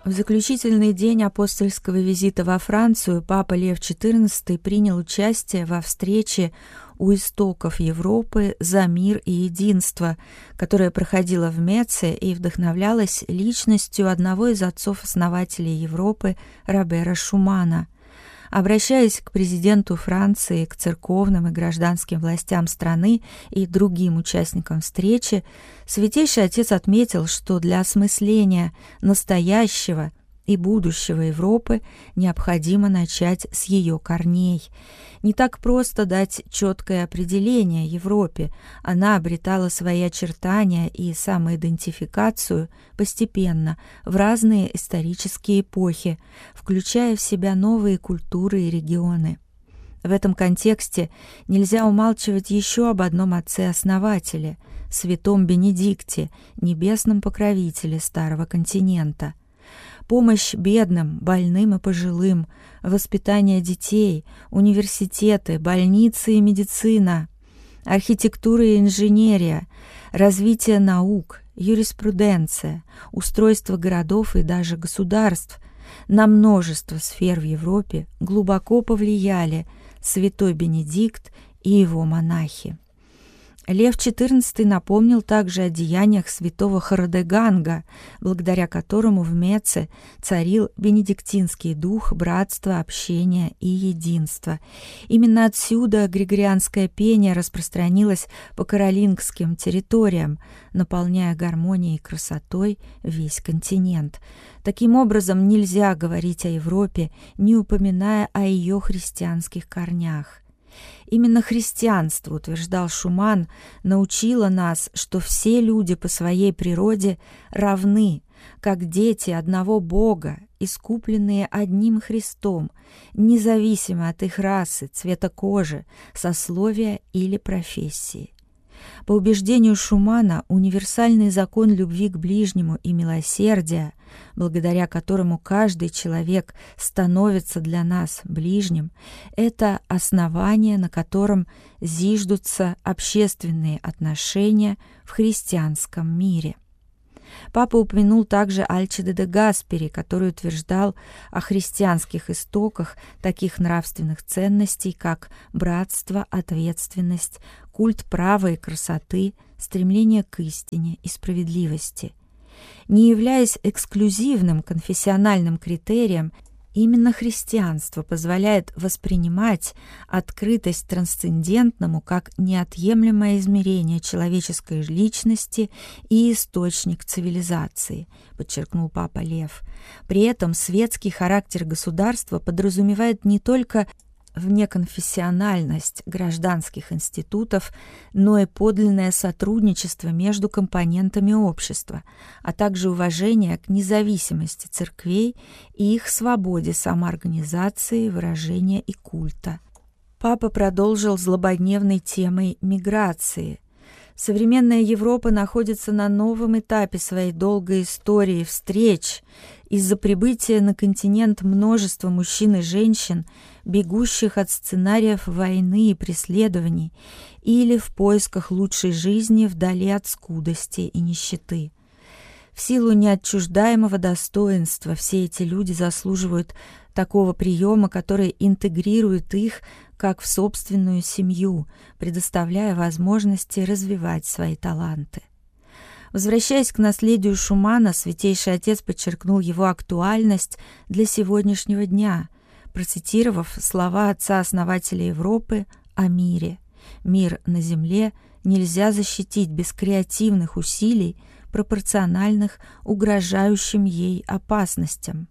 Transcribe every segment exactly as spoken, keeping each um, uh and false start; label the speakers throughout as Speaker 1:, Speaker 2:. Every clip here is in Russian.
Speaker 1: В заключительный день апостольского визита во Францию папа Лев четырнадцатый принял участие во встрече у истоков Европы за мир и единство, которая проходила в Меце и вдохновлялась личностью одного из отцов-основателей Европы Робера Шумана. Обращаясь к президенту Франции, к церковным и гражданским властям страны и другим участникам встречи, Святейший Отец отметил, что для осмысления настоящего и будущего Европы необходимо начать с ее корней. Не так просто дать четкое определение Европе, она обретала свои очертания и самоидентификацию постепенно в разные исторические эпохи, включая в себя новые культуры и регионы. В этом контексте нельзя умалчивать еще об одном отце-основателе, святом Бенедикте, небесном покровителе Старого континента. Помощь бедным, больным и пожилым, воспитание детей, университеты, больницы и медицина, архитектура и инженерия, развитие наук, юриспруденция, устройство городов и даже государств на множество сфер в Европе глубоко повлияли святой Бенедикт и его монахи. Лев четырнадцатый напомнил также о деяниях святого Храдеганга, благодаря которому в Меце царил бенедиктинский дух братства, общения и единства. Именно отсюда григорианское пение распространилось по каролингским территориям, наполняя гармонией и красотой весь континент. Таким образом, нельзя говорить о Европе, не упоминая о ее христианских корнях. Именно христианство, утверждал Шуман, научило нас, что все люди по своей природе равны, как дети одного Бога, искупленные одним Христом, независимо от их расы, цвета кожи, сословия или профессии. По убеждению Шумана, универсальный закон любви к ближнему и милосердия, благодаря которому каждый человек становится для нас ближним, это основание, на котором зиждутся общественные отношения в христианском мире. Папа упомянул также Альчиде де Гаспери, который утверждал о христианских истоках таких нравственных ценностей, как братство, ответственность, культ права и красоты, стремление к истине и справедливости. Не являясь эксклюзивным конфессиональным критерием, именно христианство позволяет воспринимать открытость трансцендентному как неотъемлемое измерение человеческой личности и источник цивилизации, подчеркнул папа Лев. При этом светский характер государства подразумевает не только внеконфессиональность гражданских институтов, но и подлинное сотрудничество между компонентами общества, а также уважение к независимости церквей и их свободе самоорганизации, выражения и культа. Папа продолжил злободневной темой миграции. Современная Европа находится на новом этапе своей долгой истории встреч из-за прибытия на континент множества мужчин и женщин, бегущих от сценариев войны и преследований или в поисках лучшей жизни вдали от скудости и нищеты. В силу неотчуждаемого достоинства все эти люди заслуживают такого приема, который интегрирует их как в собственную семью, предоставляя возможности развивать свои таланты. Возвращаясь к наследию Шумана, Святейший Отец подчеркнул его актуальность для сегодняшнего дня, процитировав слова отца-основателя Европы о мире. «Мир на земле нельзя защитить без креативных усилий, пропорциональных угрожающим ей опасностям.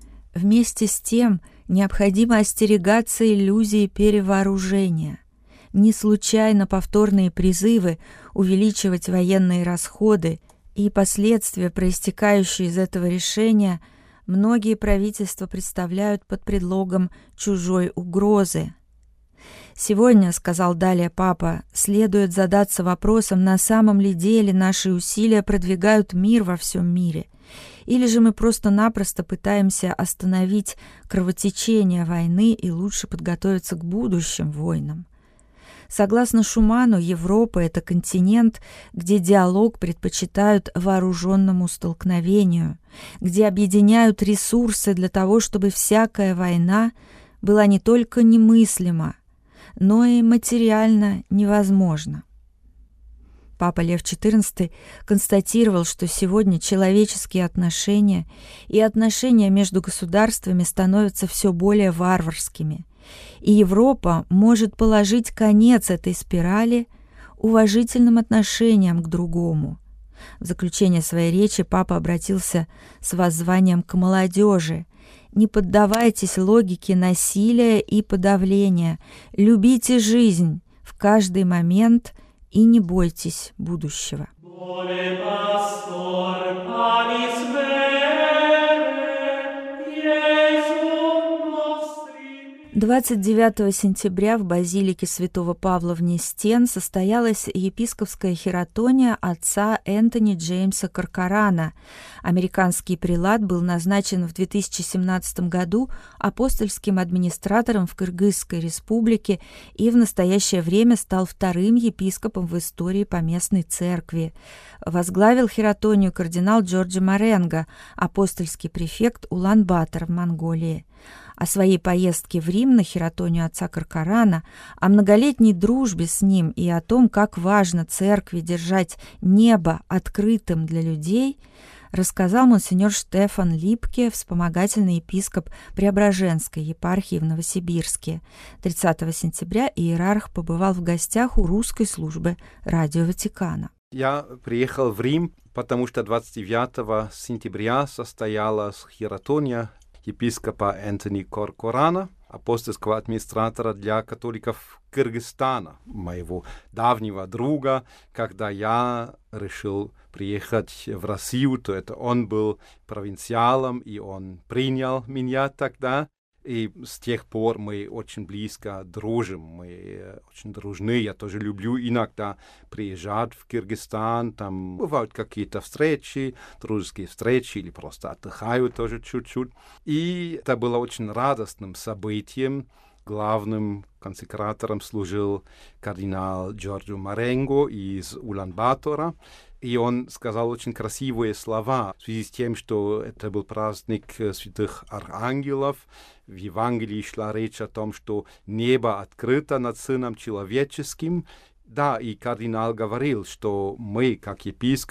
Speaker 1: Вместе с тем необходимо остерегаться иллюзии перевооружения. Не случайно повторные призывы увеличивать военные расходы и последствия, проистекающие из этого решения, многие правительства представляют под предлогом чужой угрозы. Сегодня, — сказал далее папа, — следует задаться вопросом, на самом ли деле наши усилия продвигают мир во всем мире, или же мы просто-напросто пытаемся остановить кровотечение войны и лучше подготовиться к будущим войнам. Согласно Шуману, Европа — это континент, где диалог предпочитают вооруженному столкновению, где объединяют ресурсы для того, чтобы всякая война была не только немыслима, но и материально невозможна. Папа Лев четырнадцатый констатировал, что сегодня человеческие отношения и отношения между государствами становятся все более варварскими, и Европа может положить конец этой спирали уважительным отношением к другому. В заключение своей речи папа обратился с воззванием к молодежи: «Не поддавайтесь логике насилия и подавления, любите жизнь в каждый момент и не бойтесь будущего». двадцать девятого сентября в базилике святого Павла в Нестен состоялась епископская хератония отца Энтони Джеймса Коркорана. Американский прелат был назначен в две тысячи семнадцатом году апостольским администратором в Кыргызской республике и в настоящее время стал вторым епископом в истории поместной церкви. Возглавил хератонию кардинал Джорджо Маренго, апостольский префект Улан-Батор в Монголии. О своей поездке в Рим на хератонию отца Коркорана, о многолетней дружбе с ним и о том, как важно церкви держать небо открытым для людей, рассказал монсеньор Штефан Липке, вспомогательный епископ Преображенской епархии в Новосибирске. тридцатого сентября иерарх побывал в гостях у русской службы Радио Ватикана.
Speaker 2: Я приехал в Рим, потому что двадцать девятого сентября состоялась хератония епископа Энтони Коркорана, апостольского администратора для католиков Кыргызстана, моего давнего друга. Когда я решил приехать в Россию, то это он был провинциалом, и он принял меня тогда. И с тех пор мы очень близко дружим, мы очень дружны. Я тоже люблю иногда приезжать в Кыргызстан, там бывают какие-то встречи, дружеские встречи, или просто отдыхаю тоже чуть-чуть. И это было очень радостным событием. Главным консекратором служил кардинал Джорджо Маренго из Улан-Батора. И он сказал очень красивые слова в связи с тем, что это был праздник святых архангелов. В Евангелии шла речь о том, что небо открыто над Сыном Человеческим. Да, и кардинал говорил, что мы, как епископы,